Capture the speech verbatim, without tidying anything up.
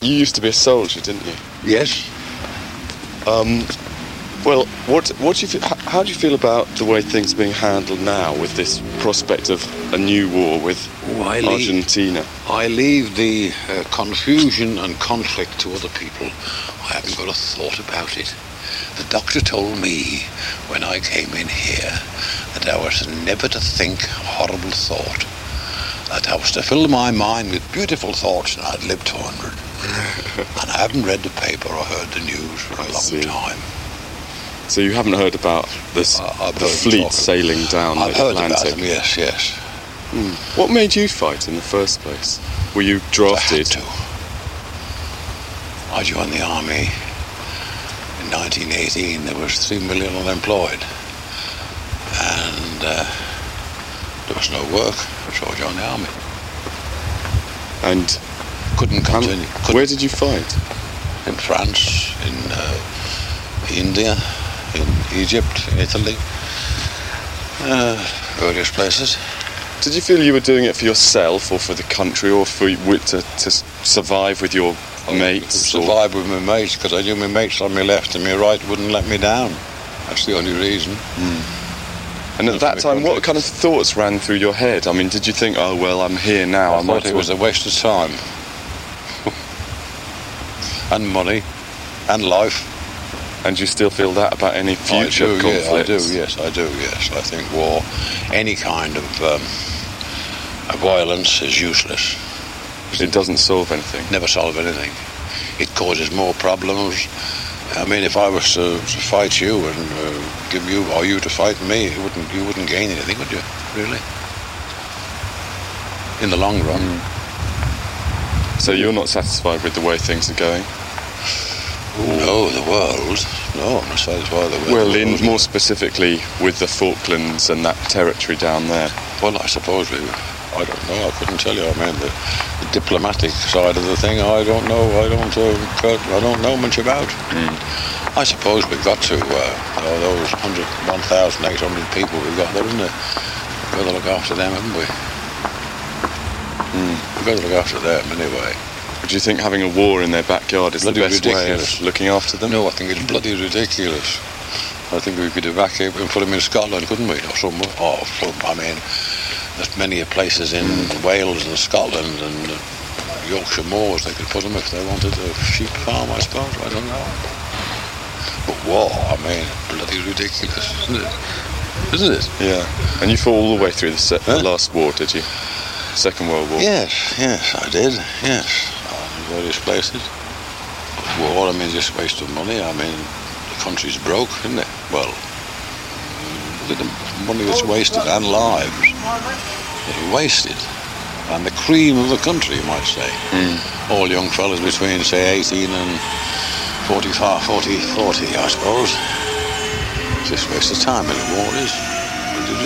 You used to be a soldier, didn't you? Yes. Um, well, what, what do you feel, how do you feel about the way things are being handled now with this prospect of a new war with oh, I Argentina? Leave, I leave the uh, confusion and conflict to other people. I haven't got a thought about it. The doctor told me when I came in here that I was never to think a horrible thought, that I was to fill my mind with beautiful thoughts, and I'd live to one hundred. And I haven't read the paper or heard the news for a long see. time. So you haven't heard about this, uh, the fleet sailing down I've the heard Atlantic? About them, yes, yes. Hmm. What made you fight in the first place? Were you drafted? I had to. I joined the army in nineteen eighteen. There was three million unemployed, and uh, there was no work, so I joined the army. And couldn't continue. Couldn't. Where did you fight? In France, in uh, India, in Egypt, in Italy, uh, various places. Did you feel you were doing it for yourself, or for the country, or for to, to survive with your mates? Survive or... with my mates, because I knew my mates on my left and my right wouldn't let me down. That's the only reason. Mm. And at that time, what kind of thoughts ran through your head? I mean, did you think, oh, well, I'm here now. I I'm thought it was a waste of time. And money. And life. And you still feel that about any future I do, conflicts? Yeah, I do, yes, I do, yes. I think war, any kind of um, violence is useless. It doesn't solve anything? Never solve anything. It causes more problems. I mean, if I was to, to fight you and uh, give you, or you to fight me, you wouldn't, you wouldn't gain anything, would you? Really? In the long run. Mm. So you're not satisfied with the way things are going? No, the world. No, I'm not satisfied with the world. Well, in, more specifically with the Falklands and that territory down there. Well, I suppose we... I don't know. I couldn't tell you. I mean, the, the diplomatic side of the thing, I don't know. I don't. Uh, I don't know much about. Mm. I suppose we've got to. Uh, oh, those one thousand eight hundred people we've got there, isn't it? We've got to look after them, haven't we? Mm. We've got to look after them anyway. Do you think having a war in their backyard is bloody the best ridiculous. way of looking after them? No, I think it's bloody ridiculous. I think we could evacuate and put them in Scotland, couldn't we? Or somewhere. Oh, some, I mean. There's many places in Wales and Scotland and uh, Yorkshire Moors they could put them if they wanted a sheep farm, I suppose. I don't know. But war, I mean, bloody ridiculous, isn't it? Isn't it? Yeah. And you fought all the way through the, se- huh? the last war, did you? Second World War? Yes, yes, I did. Yes. In various places. But war, I mean, just a waste of money. I mean, the country's broke, isn't it? Well, the money that's wasted and lives that are wasted, and the cream of the country, you might say. Mm. All young fellas between, say, eighteen and forty-five, forty, forty, I suppose. It's just a waste of time, and the war is.